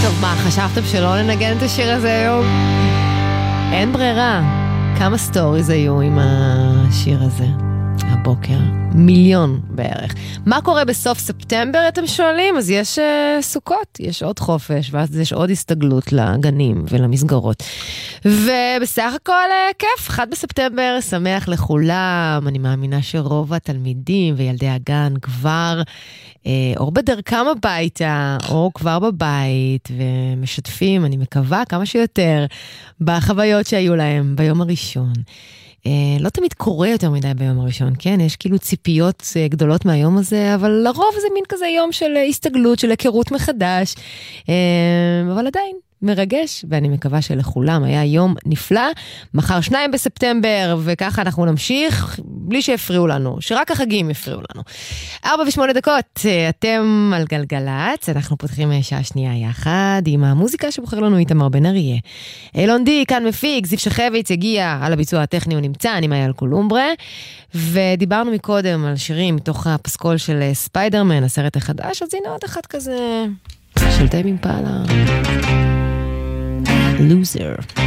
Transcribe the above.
טוב, מה, חשבתם שלא לנגן את השיר הזה היום? אין ברירה. כמה סטוריז היו עם השיר הזה הבוקר? 1,000,000 בערך. מה קורה בסוף ספטמבר, אתם שואלים? אז יש סוכות, יש עוד חופש, ואז יש עוד הסתגלות לגנים ולמסגרות. ובסך הכל כיף, 1 בספטמבר, שמח לכולם. אני מאמינה שרוב התלמידים וילדי הגן כבר או בדרכם הביתה, או כבר בבית, ומשתפים, אני מקווה, כמה שיותר, בחוויות שהיו להם ביום הראשון. לא תמיד קורה יותר מדי ביום הראשון, כן? יש כאילו ציפיות גדולות מהיום הזה, אבל לרוב זה מין כזה יום של הסתגלות, של היכרות מחדש, אבל עדיין מרגש, ואני מקווה שלכולם היה יום נפלא. מחר 2 בספטמבר, וככה אנחנו נמשיך, בלי שהפריעו לנו, שרק החגים הפריעו לנו. 4:08, אתם על גלגלץ, אנחנו פותחים שעה שנייה יחד, עם המוזיקה שבוחר לנו איתמר בן אריה. אילון די, כאן מפיק, זיו שחביץ הגיע על הביצוע הטכני, הוא נמצא, אני מאיה אלקולומברה, ודיברנו מקודם על שירים מתוך הפסקול של ספיידרמן, הסרט החדש, אז הנה עוד אחד כזה, של טייב אימפאלה. Loser.